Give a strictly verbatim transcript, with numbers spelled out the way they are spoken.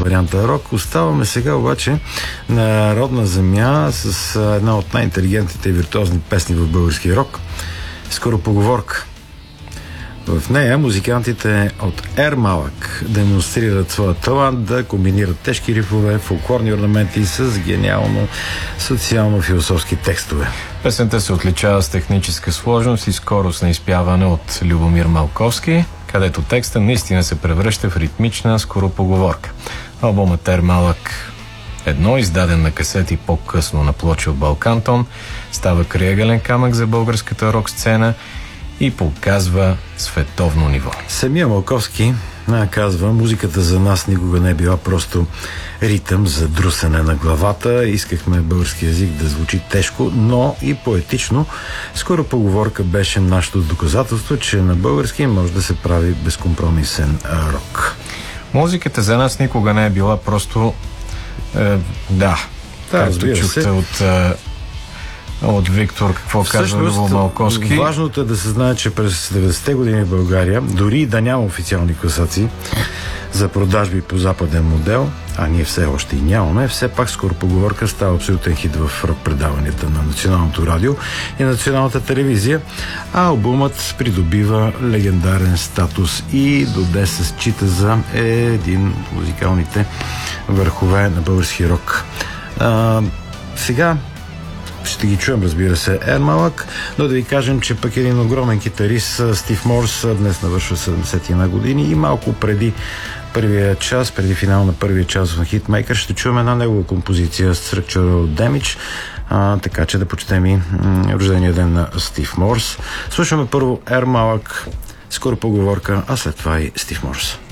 варианта рок. Оставаме сега обаче на родна земя с една от най-интелигентните и виртуозни песни в български рок. Скоропоговорка. В нея музикантите от Ермалък демонстрират своя талант да комбинират тежки рифове, фолклорни орнаменти с гениално социално-философски текстове. Песента се отличава с техническа сложност и скорост на изпяване от Любомир Малковски, където текста наистина се превръща в ритмична скоропоговорка. Албумът Ермалък едно, издаден на касети по-късно на плоча от Балкантон, става крайъгълен камък за българската рок-сцена и показва световно ниво. Самия Малковски казва: музиката за нас никога не е била просто ритъм за друсане на главата. Искахме български език да звучи тежко, но и поетично. Скоропоговорка беше нашето доказателство, че на български може да се прави безкомпромисен рок. Музиката за нас никога не е била просто е, да, да, както чухте от от Виктор, какво казва Любо Малковски. Важното е да се знае, че през деветдесетте години в България, дори да няма официални класации за продажби по западен модел, а ние все още и нямаме, все пак Скоропоговорка става абсолютен хит в рок предаванията на Националното радио и Националната телевизия, а албумът придобива легендарен статус и до днес се счита за един от музикалните върхове на български рок. А, сега ще ги чуем, разбира се, Ермалък, но да ви кажем, че пък един огромен китарист, Стив Морс, днес навършва седемдесет и една години и малко преди първия час, преди финал на първия час на Хитмейкър, ще чуем една негова композиция Structural Damage, а, така че да почетем и м- рождения ден на Стив Морс. Слушаме първо Ермалък, Скоропоговорка, а след това и Стив Морс.